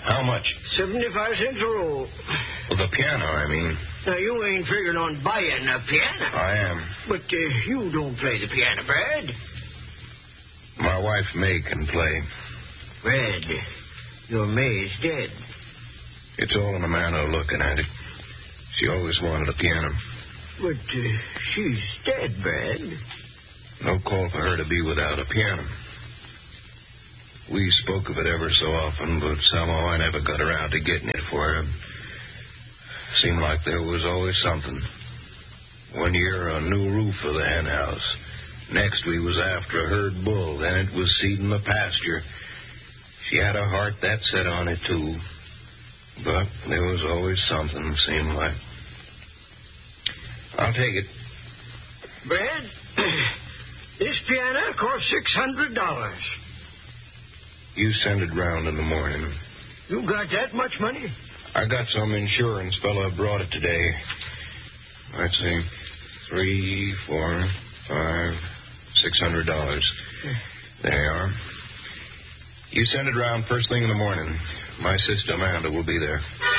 How much? 75 cents a roll. Well, the piano, I mean. Now, you ain't figuring on buying a piano. I am. But you don't play the piano, Brad. My wife, May, can play. Brad, your May's dead. It's all in the manner of looking at it. She always wanted a piano. But she's dead, Brad. No call for her to be without a piano. We spoke of it ever so often, but somehow I never got around to getting it for her. Seemed like there was always something. One year, a new roof for the hen house. Next, we was after a herd bull. Then it was seeding the pasture. She had a heart that set on it, too. But there was always something, seemed like. I'll take it. Brad, this piano costs $600. You send it round in the morning. You got that much money? I got some insurance fella brought it today. Let's see. $3, $4, $5, $600. There you are. You send it round first thing in the morning. My sister Amanda will be there.